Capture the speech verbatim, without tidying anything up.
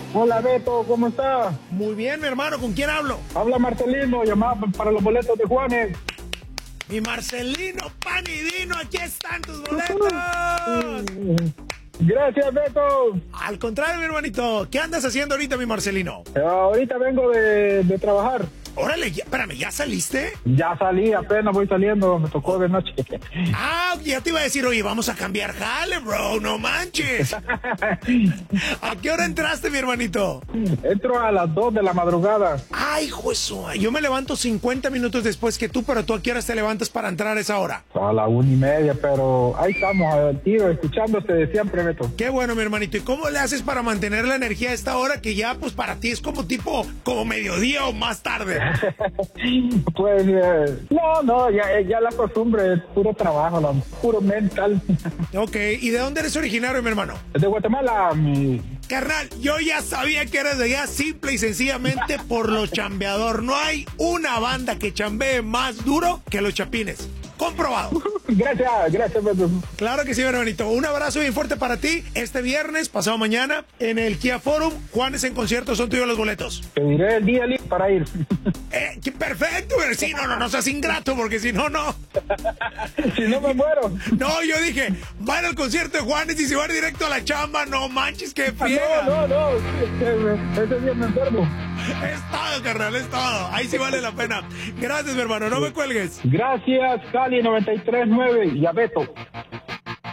Hola Beto, ¿cómo está? Muy bien, mi hermano, ¿con quién hablo? Habla Marcelino, llamaba para los boletos de Juanes. Mi Marcelino Panidino, aquí están tus boletos. Gracias, Beto. Al contrario, mi hermanito, ¿qué andas haciendo ahorita, mi Marcelino? Eh, ahorita vengo de, de trabajar. Órale, ya, espérame, ¿ya saliste? Ya salí, apenas voy saliendo, me tocó de noche. Ah, ya te iba a decir, oye, vamos a cambiar jale, bro, no manches. ¿A qué hora entraste, mi hermanito? Entro a las dos de la madrugada. Ay, hijo de su- yo me levanto cincuenta minutos después que tú, pero tú a qué horas te levantas para entrar a esa hora? A la una y media, pero ahí estamos, al tiro, escuchándote de siempre, Beto. Qué bueno, mi hermanito. ¿Y cómo le haces para mantener la energía a esta hora que ya, pues, para ti es como tipo, como mediodía o más tarde? Pues, eh, no, no, ya, ya la costumbre es puro trabajo, no, puro mental. Ok, ¿y de dónde eres originario, mi hermano? De Guatemala, mi... Carnal, yo ya sabía que eres de allá simple y sencillamente por lo chambeador. No hay una banda que chambee más duro que los Chapines. Comprobado. Gracias, gracias, Beto. Claro que sí, mi hermanito. Un abrazo bien fuerte para ti. Este viernes, pasado mañana, en el Kia Forum, Juanes en concierto, son tuyos los boletos. Te diré el día libre para ir. Eh, qué perfecto, pero sí, no, no, no seas ingrato, porque si no, no. Si no me muero. No, yo dije, van al concierto de Juanes y se van directo a la chamba. No manches, qué friega. No, no, no, ese, ese día me enfermo. Es todo, carnal, es todo. Ahí sí vale la pena. Gracias, mi hermano, no me cuelgues. Gracias, Cali noventa y tres nueve y a Beto.